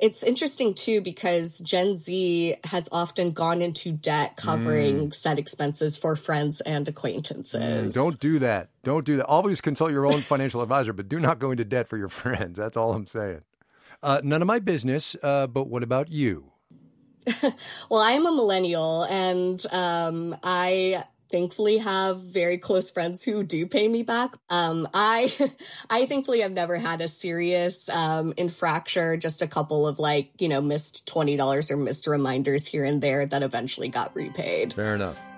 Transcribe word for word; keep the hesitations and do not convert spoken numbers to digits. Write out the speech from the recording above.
it's interesting, too, because Gen Z has often gone into debt covering mm. said expenses for friends and acquaintances. Mm, don't do that. Don't do that. Always consult your own financial advisor, but do not go into debt for your friends. That's all I'm saying. Uh, none of my business, uh, but what about you? Well, I am a millennial, and um, I thankfully have very close friends who do pay me back. Um, I, I thankfully have never had a serious um, infraction, just a couple of like, you know, missed twenty dollars or missed reminders here and there that eventually got repaid. Fair enough.